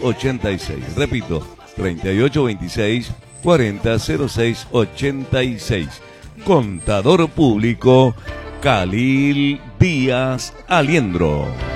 86. Repito, 3826 4006 86. Contador público Khalil Díaz Aliendro.